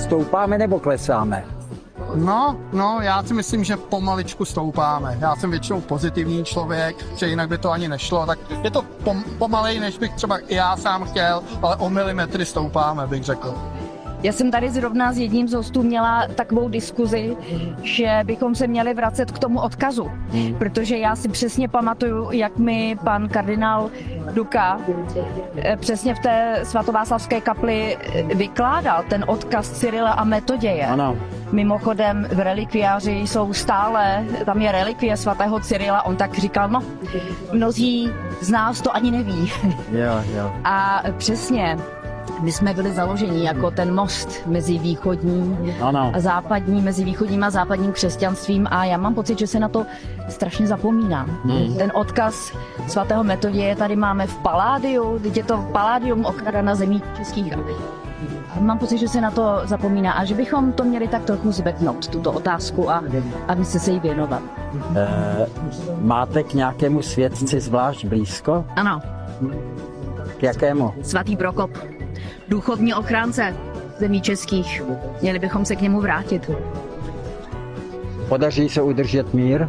stoupáme nebo klesáme? No, já si myslím, že pomaličku stoupáme. Já jsem většinou pozitivní člověk, že jinak by to ani nešlo, tak je to pomalej, než bych třeba i já sám chtěl, ale o milimetry stoupáme, bych řekl. Já jsem tady zrovna s jedním z hostů měla takovou diskuzi, že bychom se měli vracet k tomu odkazu, protože já si přesně pamatuju, jak mi pan kardinál Duka přesně v té svatováclavské kapli vykládal ten odkaz Cyrila a Metoděje. Ano. Mimochodem v relikviáři jsou stále, tam je relikvie svatého Cyrila, on tak říkal, no, mnozí z nás to ani neví. Jo. A přesně, my jsme byli založeni jako ten most mezi východní a západní, mezi východním a západním křesťanstvím a já mám pocit, že se na to strašně zapomíná. Ten odkaz svatého Metoděje tady máme v Paládiu, teď je to Paládium okrada zemí českých. A mám pocit, že se na to zapomíná a že bychom to měli tak trochu zvednout, tuto otázku a myslet se jí věnovat. Máte k nějakému světci zvlášť blízko? Ano. K jakému? Svatý Prokop, duchovní ochránce zemí českých. Měli bychom se k němu vrátit. Podaří se udržet mír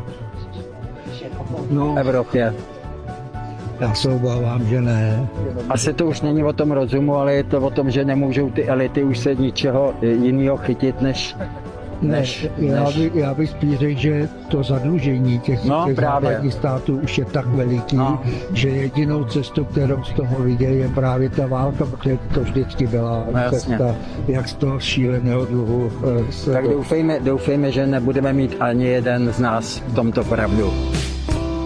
v Evropě? Já se obávám, že ne. Asi to už není o tom rozumu, ale je to o tom, že nemůžou ty elity už se ničeho jiného chytit, než Já bych spíš řekl, že to zadlužení těch západních států už je tak veliký, že jedinou cestu, kterou z toho viděl, je právě ta válka, protože to vždycky byla cesta, jak z toho šíleného dluhu. Tak doufejme, že nebudeme mít ani jeden z nás v tomto pravdu.